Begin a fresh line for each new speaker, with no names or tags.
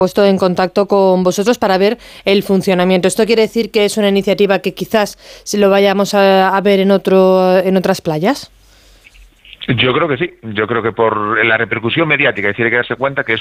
puesto en contacto con vosotros para ver el funcionamiento. ¿Esto quiere decir que es una iniciativa que quizás si lo vayamos a ver en otras playas?
Yo creo que sí, yo creo que por la repercusión mediática, es decir, hay que darse cuenta que